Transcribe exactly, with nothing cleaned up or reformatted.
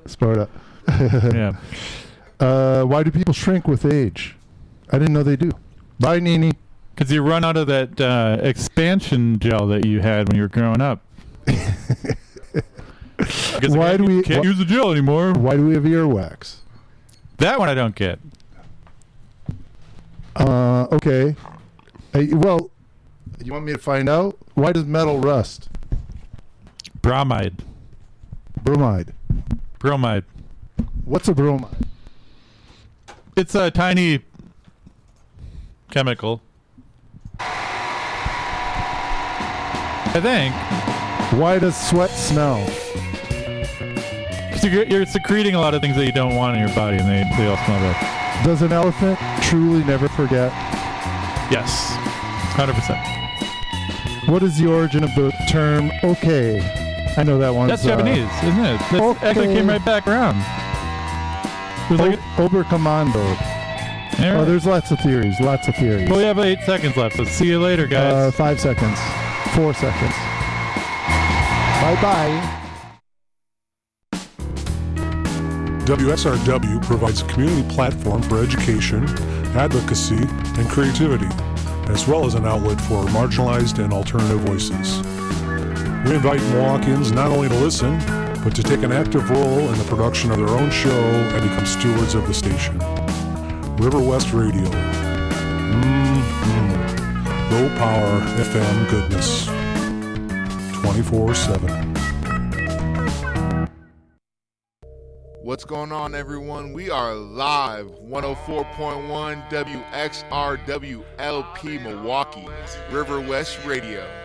Sparta. Yeah. Uh, why do people shrink with age? I didn't know they do. Bye, Nini. Because you run out of that uh, expansion gel that you had when you were growing up. Why do we can't wh- use the gel anymore? Why do we have earwax? That one I don't get. Uh, okay. Hey, well, you want me to find out? Why does metal rust? Bromide. Bromide. Bromide. What's a bromide? It's a tiny chemical. I think. Why does sweat smell? Because you're, you're secreting a lot of things that you don't want in your body, and they, they all smell bad. Does an elephant truly never forget? Yes. one hundred percent. What is the origin of the term okay? I know that one. That's Japanese, uh, isn't it? That okay. actually came right back around. It was o- like Oberkommando. Yeah. Oh, there's lots of theories. Lots of theories. Well, we have eight seconds left, so see you later, guys. Uh, five seconds. Four seconds. Bye-bye. W X R W provides a community platform for education, advocacy, and creativity, as well as an outlet for marginalized and alternative voices. We invite Milwaukeeans not only to listen, but to take an active role in the production of their own show and become stewards of the station. River West Radio. Mm-hmm. Low power F M goodness. twenty-four seven. What's going on, everyone? We are live, one oh four point one W X R W L P Milwaukee, River West Radio.